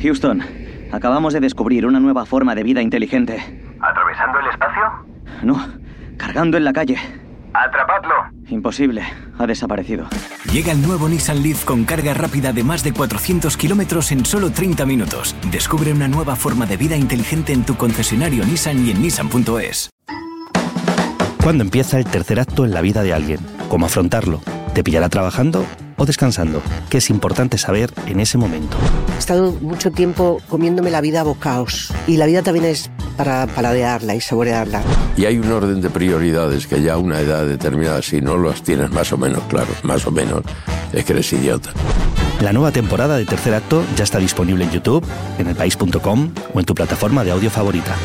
Houston, acabamos de descubrir una nueva forma de vida inteligente. ¿Atravesando el espacio? No, cargando en la calle. ¡Atrapadlo! Imposible, ha desaparecido. Llega el nuevo Nissan Leaf con carga rápida de más de 400 kilómetros en solo 30 minutos. Descubre una nueva forma de vida inteligente en tu concesionario Nissan y en Nissan.es. ¿Cuándo empieza el tercer acto en la vida de alguien? ¿Cómo afrontarlo? ¿Te pillará trabajando o descansando? ¿Qué es importante saber en ese momento? He estado mucho tiempo comiéndome la vida a bocaos. Y la vida también es para paladearla y saborearla. Y hay un orden de prioridades que ya a una edad determinada, si no los tienes más o menos claros, más o menos, es que eres idiota. La nueva temporada de Tercer Acto ya está disponible en YouTube, en elpaís.com o en tu plataforma de audio favorita.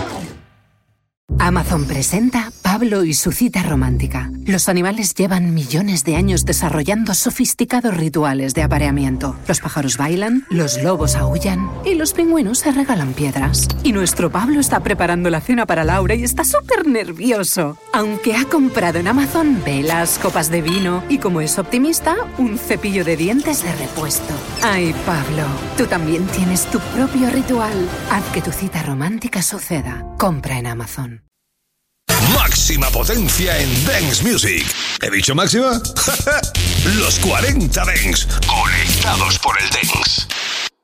Amazon presenta Pablo y su cita romántica. Los animales llevan millones de años desarrollando sofisticados rituales de apareamiento. Los pájaros bailan, los lobos aúllan y los pingüinos se regalan piedras. Y nuestro Pablo está preparando la cena para Laura y está súper nervioso. Aunque ha comprado en Amazon velas, copas de vino y, como es optimista, un cepillo de dientes de repuesto. Ay, Pablo, tú también tienes tu propio ritual. Haz que tu cita romántica suceda. Compra en Amazon. Máxima potencia en Dance Music. ¿He dicho máxima? Los 40 Dance, conectados por el Dance.